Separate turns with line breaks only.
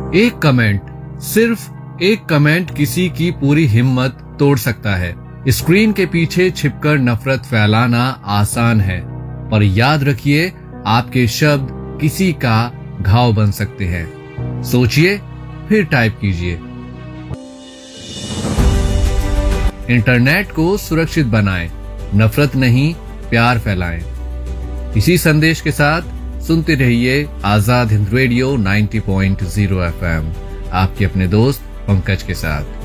एक कमेंट, सिर्फ एक कमेंट किसी की पूरी हिम्मत तोड़ सकता है। स्क्रीन के पीछे छिपकर नफरत फैलाना आसान है, पर याद रखिए आपके शब्द किसी का घाव बन सकते हैं। सोचिए फिर टाइप कीजिए। इंटरनेट को सुरक्षित बनाएं, नफरत नहीं प्यार फैलाएं। इसी संदेश के साथ सुनते रहिए आजाद हिंद रेडियो 90.0 FM, आपके अपने दोस्त पंकज के साथ।